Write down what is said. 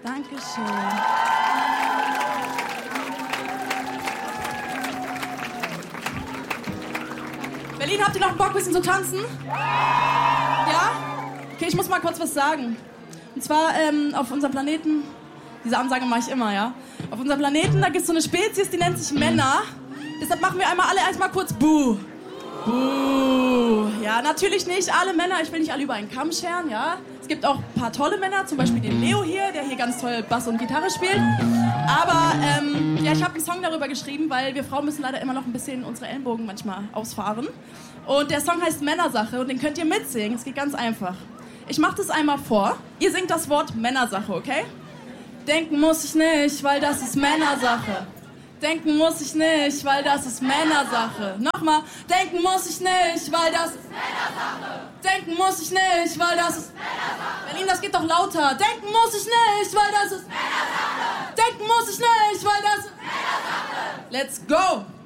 Dankeschön. Berlin, habt ihr noch Bock, ein bisschen zu tanzen? Ja? Okay, ich muss mal kurz was sagen. Und zwar auf unserem Planeten, diese Ansage mache ich immer, ja? Auf unserem Planeten, da gibt es so eine Spezies, die nennt sich Männer. Deshalb machen wir alle erstmal kurz Buh. Buh. Ja, natürlich nicht alle Männer, ich will nicht alle über einen Kamm scheren, ja? Es gibt auch ein paar tolle Männer, zum Beispiel den Leo hier, der hier ganz toll Bass und Gitarre spielt. Aber ja, ich habe einen Song darüber geschrieben, weil wir Frauen müssen leider immer noch ein bisschen unsere Ellenbogen manchmal ausfahren. Und der Song heißt Männersache und den könnt ihr mitsingen, es geht ganz einfach. Ich mache das einmal vor, ihr singt das Wort Männersache, okay? Denken muss ich nicht, weil das ist Männersache. Denken muss ich nicht, weil das ist Männersache. Nochmal, denken muss ich nicht, weil das ist Männersache. Denken muss ich nicht, weil das ist Männersache. Berlin, das geht doch lauter. Denken muss ich nicht, weil das ist Männersache. Denken muss ich nicht, weil das ist Männersache. Let's go!